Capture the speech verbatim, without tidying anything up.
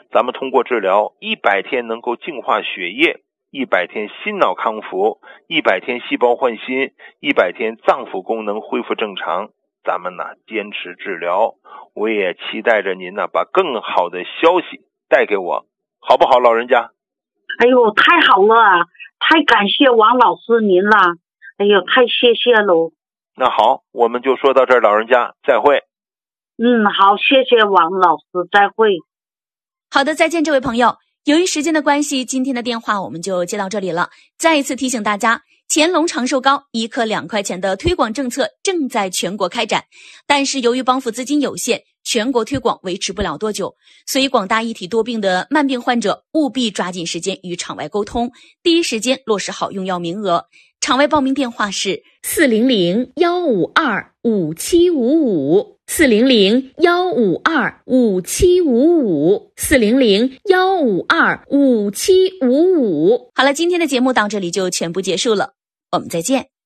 咱们通过治疗一百天能够净化血液，一百天心脑康复，一百天细胞换新，一百天脏腑功能恢复正常。咱们呢坚持治疗，我也期待着您呢把更好的消息带给我，好不好，老人家？ 哎呦，太好了，太感谢王老师您了，哎呦，太谢谢了。 那好，我们就说到这儿，老人家再会。 嗯，好，谢谢王老师，再会。 好的，再见，这位朋友。由于时间的关系，今天的电话我们就接到这里了。再一次提醒大家，乾隆长寿膏一颗两块钱的推广政策正在全国开展，但是由于帮扶资金有限，全国推广维持不了多久，所以广大一体多病的慢病患者务必抓紧时间与场外沟通，第一时间落实好用药名额。场外报名电话是四零零幺五二五七五五，四零零幺五二五七五五，四零零幺五二五七五五。好了，今天的节目到这里就全部结束了，我们再见。